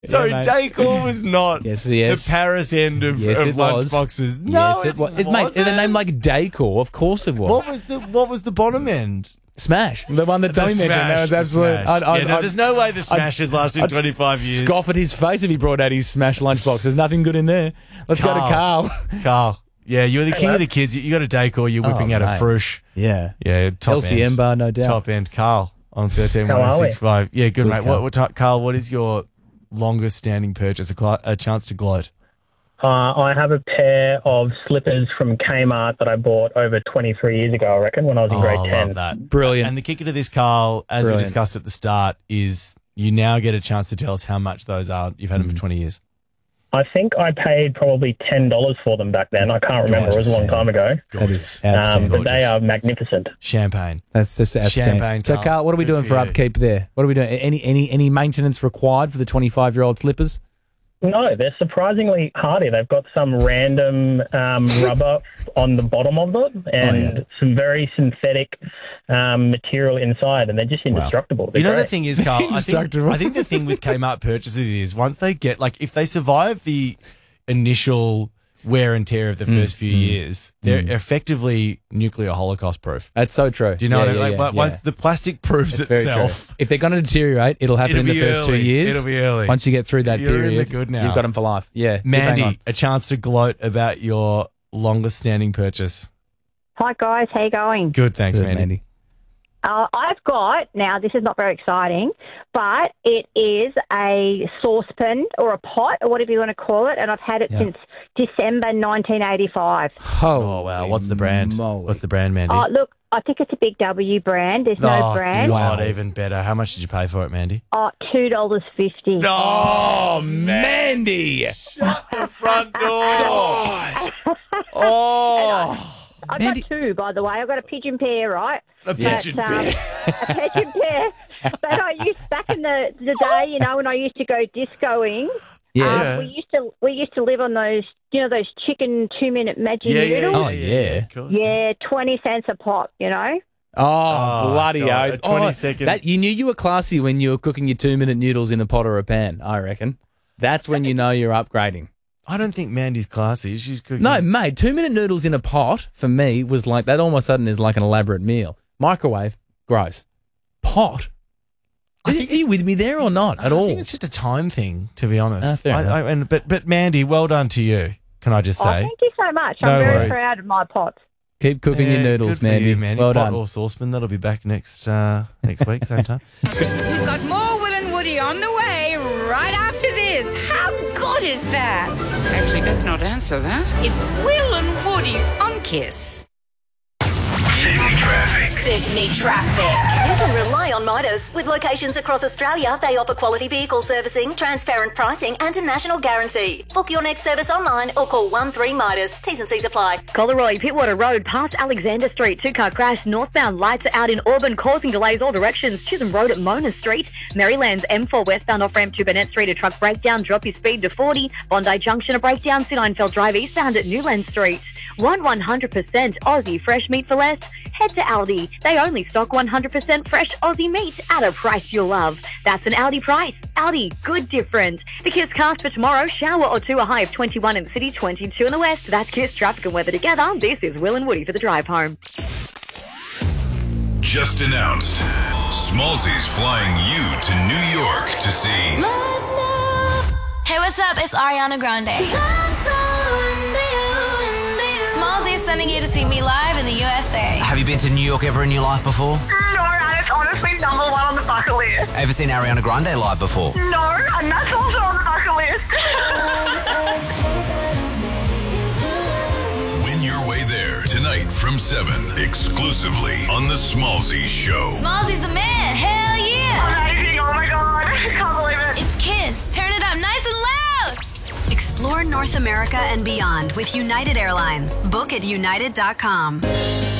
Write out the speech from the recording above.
Sorry, mate. Daycor was not the Paris end of lunchboxes. No, yes, it was. Mate, they're named like Daycor. Of course it was. What was the bottom end? Smash, the one that Tommy mentioned. That was absolute. There's no way the Smash is lasting 25 years. Scoff at his face if he brought out his Smash lunchbox. There's nothing good in there. Let's go to Carl. Carl. Yeah, you're the king of the kids. You got a Daycor. You're whipping out a Frush. Yeah. Top LCM end. bar, no doubt. Top end. Carl on 13-165. Yeah, good mate. Carl, what is your longest standing purchase? A chance to gloat. I have a pair of slippers from Kmart that I bought over 23 years ago, I reckon, when I was in grade 10. I love that. Brilliant. And the kicker to this, Carl, as we discussed at the start, is you now get a chance to tell us how much those are. You've had them for 20 years. I think I paid probably $10 for them back then. I can't remember. It was a long time ago. That is outstanding. But they are magnificent. Champagne. That's just outstanding. Champagne, so, Carl, what are we doing for upkeep there? What are we doing? Any maintenance required for the 25-year-old slippers? No, they're surprisingly hardy. They've got some random rubber on the bottom of them and some very synthetic material inside, and they're just indestructible. Wow. You know, the thing is, Carl, I think the thing with Kmart purchases is once they get, like, if they survive the initial wear and tear of the first few years, they're effectively nuclear Holocaust proof. That's so true. Do you know what I mean? But once the plastic proves itself. If they're going to deteriorate, it'll happen in the first 2 years. It'll be early. Once you get through that period, in the good now. You've got them for life. Yeah. Mandy, a chance to gloat about your longest standing purchase. Hi, guys. How you going? Good, thanks, Mandy. I've got, now this is not very exciting, but it is a saucepan or a pot or whatever you want to call it, and I've had it since December 1985. Oh, wow. What's the brand? What's the brand, Mandy? Oh, look, I think it's a big W brand. There's no brand. God, even better. How much did you pay for it, Mandy? Oh, $2.50. Oh, Mandy! Shut the front door! Oh! I've got two, by the way. I've got a pigeon pair, right? A pigeon pair. A pigeon pair. But I used, back in the day, you know, when I used to go discoing, we used to live on those, you know, those chicken 2-minute Maggi noodles. Oh, yeah. Yeah, 20 cents a pop, you know? Oh, bloody God, oath. 20-second. You knew you were classy when you were cooking your 2-minute noodles in a pot or a pan, I reckon. That's when you know you're upgrading. I don't think Mandy's classy. She's cooking. No, mate, 2-minute noodles in a pot, for me, was like, that all of a sudden is like an elaborate meal. Microwave, gross. Pot? Are you with me there or not at all? I think it's just a time thing, to be honest. Fair enough. But Mandy, well done to you, can I just say? Thank you so much. I'm very proud of my pots. Keep cooking your noodles, good for Mandy. you, Mandy. Well Pot done. or saucepan, that'll be back next week, same time. We've got more Will and Woody on the way right after this. How good is that? Actually, let's not answer that. It's Will and Woody on Kiss. Sydney Traffic. You can rely on Midas. With locations across Australia, they offer quality vehicle servicing, transparent pricing and a national guarantee. Book your next service online or call 13 Midas. T's and C's apply. Collaroy, Pittwater Road, past Alexander Street. 2-car crash. Northbound lights are out in Auburn, causing delays all directions. Chisholm Road at Mona Street. Maryland's M4 westbound off-ramp to Burnett Street. A truck breakdown. Drop your speed to 40. Bondi Junction, a breakdown. Sineinfeld Drive eastbound at Newland Street. 100% Aussie fresh meat for less. Head to Aldi. They only stock 100% fresh Aussie meat at a price you'll love. That's an Aldi price. Aldi, good different. The Kiss cast for tomorrow, shower or two, a high of 21 in the city, 22 in the west. That's Kiss traffic and weather together. This is Will and Woody for the drive home. Just announced, Smallzy's flying you to New York to see... Hey, what's up? It's Ariana Grande. Smallzy is sending you to see me live in the USA. Have you been to New York ever in your life before? No, and it's honestly #1 on the bucket list. Ever seen Ariana Grande live before? No, and that's also on the bucket list. Win your way there tonight from 7, exclusively on The Smallzy Show. Smallzy's the man. Hell yeah. Amazing. Oh my God. I can't believe it. It's Kiss. Turn it up nice and loud. Explore North America and beyond with United Airlines. Book at united.com.